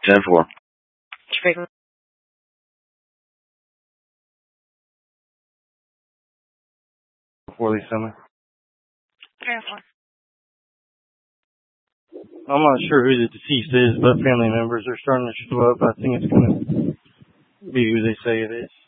10-4. Speaking. Before they send me. 10-4. I'm not sure who the deceased is, but family members are starting to show up. I think it's going to be who they say it is.